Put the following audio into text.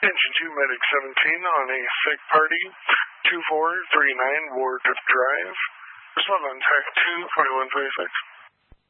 Engine 2, Medic 17 on a sick party, 2439 Ward Drive. Respond on TAC 2, 2126.